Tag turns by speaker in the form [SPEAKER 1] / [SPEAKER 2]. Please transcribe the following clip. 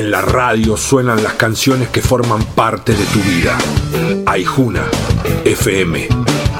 [SPEAKER 1] En la radio suenan las canciones que forman parte de tu vida. Aijuna FM